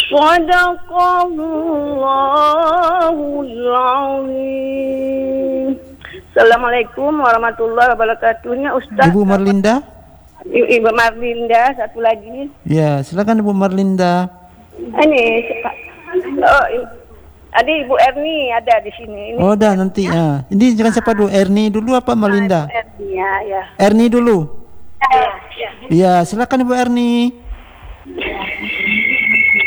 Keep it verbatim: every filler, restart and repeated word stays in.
Shadaqallahul azim. Assalamualaikum warahmatullahi wabarakatuh. Ustaz. Ibu Marlinda? Ibu Marlinda, satu lagi. Ya, silakan Ibu Marlinda. Ini, oh, ada Ibu Erni ada di sini. Ini. Oh, dah nanti ya. Ini jangan siapa dulu, Erni dulu apa Marlinda? Erni ya, ya. Erni dulu. Ya, ya. Ya, silakan Ibu Erni.